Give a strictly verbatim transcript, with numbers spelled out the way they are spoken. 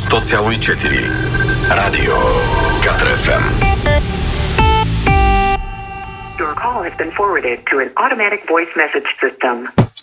сто цяло и четири. Радио Катар еф ем. Your call has been forwarded to an automatic voice message system.